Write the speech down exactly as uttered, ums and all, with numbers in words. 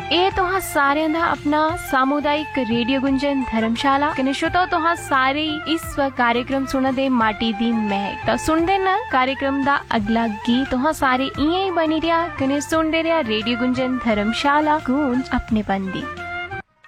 ਇਹ ਤੁਹਾਂ ਸਾਰਿਆਂ ਦਾ ਆਪਣਾ सामुदायिक रेडियो गुंजन धर्मशाला कने श्रोता तुहां सारे इस कार्यक्रम सुना दे माटी दी महक तो सुनदे ना कार्यक्रम दा अगला गीत तुहां सारे इयां ही बनी रिया कने सुनदे रिया रेडियो गुंजन धर्मशाला गूंज अपने बंदी।